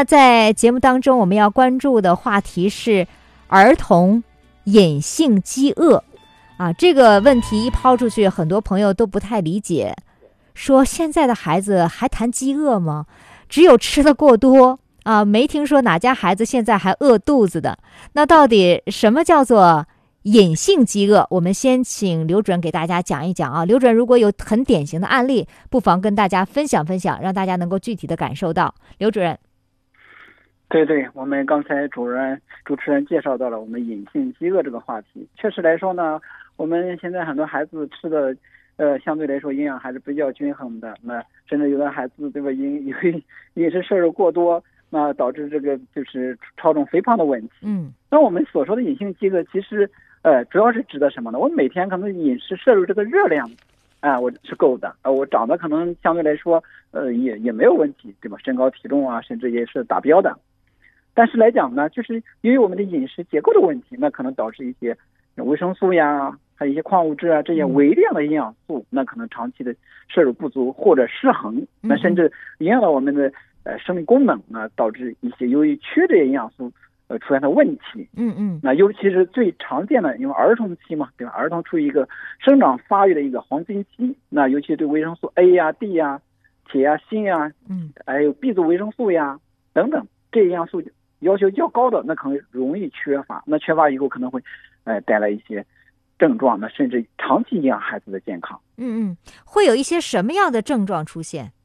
那在节目当中，我们要关注的话题是儿童隐性饥饿啊。这个问题一抛出去，很多朋友都不太理解，说现在的孩子还谈饥饿吗？只有吃的过多啊，没听说哪家孩子现在还饿肚子的。那到底什么叫做隐性饥饿？我们先请刘主任给大家讲一讲啊。刘主任如果有很典型的案例，不妨跟大家分享分享，让大家能够具体的感受到。刘主任。 对，我们刚才主持人介绍到了我们隐性饥饿这个话题。确实来说呢，我们现在很多孩子吃的相对来说营养还是比较均衡的，那甚至有的孩子对吧，因为饮食摄入过多，那导致这个就是超重肥胖的问题。那我们所说的隐性饥饿其实主要是指的什么呢？我每天可能饮食摄入这个热量我是够的，我长得可能相对来说也没有问题，对吧？身高体重啊甚至也是达标的。但是来讲呢，就是因为我们的饮食结构的问题，那可能导致一些维生素呀，还有一些矿物质啊，这些微量的营养素，那可能长期的摄入不足或者失衡，那甚至影响到我们的生理功能呢，导致一些由于缺这些营养素出现的问题。那尤其是最常见的，因为儿童期嘛，对吧？儿童处于一个生长发育的一个黄金期，那尤其对维生素 A 呀、D 呀、铁呀、锌呀，还有 B 族维生素呀等等这些营养素要求较高的，那可能容易缺乏。那缺乏以后可能会带来一些症状，那甚至长期影响孩子的健康。 会有一些什么样的症状出现？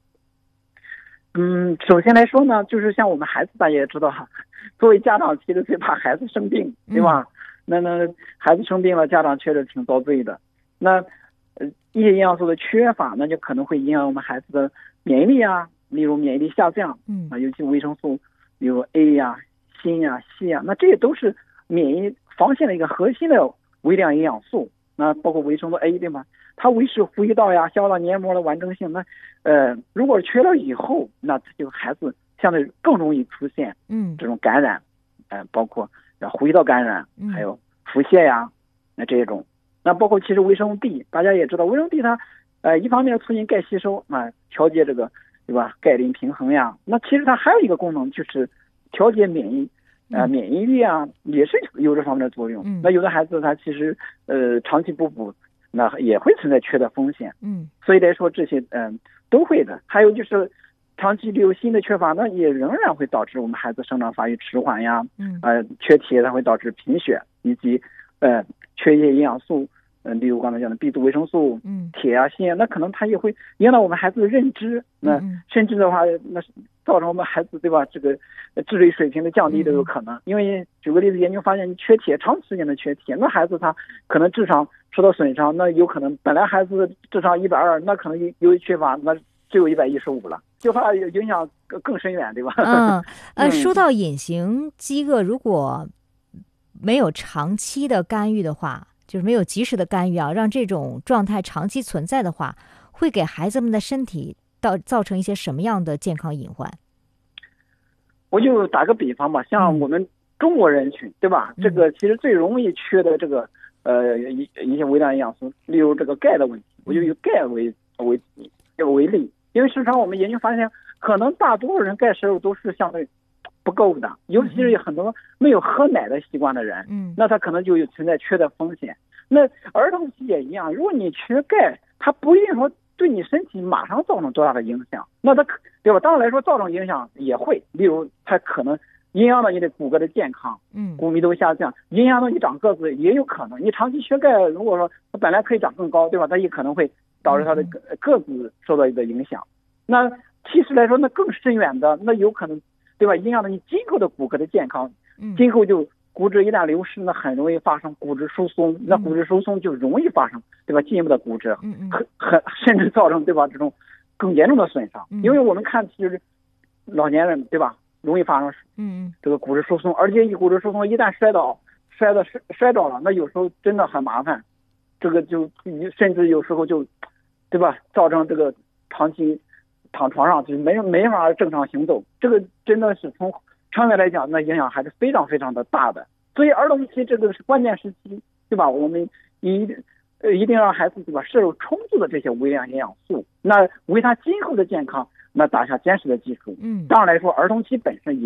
首先来说呢，就是像我们孩子大家也知道哈，作为家长其实最怕孩子生病，对吧？那孩子生病了，家长确实挺遭罪的。那一些营养素的缺乏，那就可能会影响我们孩子的免疫力啊，例如免疫力下降，尤其维生素，比如 A 呀、锌呀、硒呀，那这些都是免疫防线的一个核心的微量营养素。那包括维生素 A 对吗？它维持呼吸道呀、消化道黏膜的完整性。那如果缺了以后，那这个孩子相对更容易出现这种感染，包括呼吸道感染，还有腹泻呀，那这种。那包括其实维生素 D， 大家也知道，维生素 D 它一方面促进钙吸收，调节这个对吧钙磷平衡呀。那其实它还有一个功能就是调节免疫力啊，也是有这方面的作用。那有的孩子他其实长期不补，那也会存在缺的风险。所以来说这些都会的。还有就是长期利用锌的缺乏，那也仍然会导致我们孩子生长发育迟缓呀。缺铁它会导致贫血，以及缺一些营养素，例如刚才讲的 B 族维生素，铁啊、锌啊，那可能它也会影响到我们孩子的认知，那甚至的话，那造成我们孩子对吧这个智力水平的降低都有可能。因为举个例子，研究发现，缺铁长时间的缺铁，那孩子他可能智商受到损伤，那有可能本来孩子智商120，那可能由于缺乏，那只有115了，就怕影响更深远，对吧？ 说到隐形饥饿，如果没有长期的干预的话，就是没有及时的干预啊，让这种状态长期存在的话，会给孩子们的身体造成一些什么样的健康隐患？ 我就打个比方吧，像我们中国人群，对吧？这个其实最容易缺的这个一些微量营养素，例如这个钙的问题，我就以钙为例。因为事实上我们研究发现，可能大多数人钙摄入都是相对不够的，尤其是很多没有喝奶的习惯的人，那他可能就有存在缺的风险。那儿童期也一样，如果你缺钙，它不一定说对你身体马上造成多大的影响，那它对吧？当然来说，造成影响也会，例如它可能影响到你的骨骼的健康，骨密度下降，影响到你长个子也有可能。你长期缺钙，如果说它本来可以长更高，对吧？它也可能会导致它的个子受到一个影响。那其实来说，那更深远的，那有可能对吧？影响到你今后的骨骼的健康，今后就骨质一旦流失，那很容易发生骨质疏松，那骨质疏松就容易发生对吧？进一步的骨折，甚至造成对吧这种更严重的损伤。因为我们看其实老年人对吧，容易发生这个骨质疏松，而且骨质疏松一旦摔倒了，那有时候真的很麻烦，这个就甚至有时候就对吧，造成这个长期躺床上就没法正常行走，这个真的是从长远来讲，那影响还是非常非常的大的。所以儿童期这个是关键时期，对吧？我们一定让孩子对吧摄入充足的这些微量营养素，那为他今后的健康那打下坚实的基础。当然来说，儿童期本身也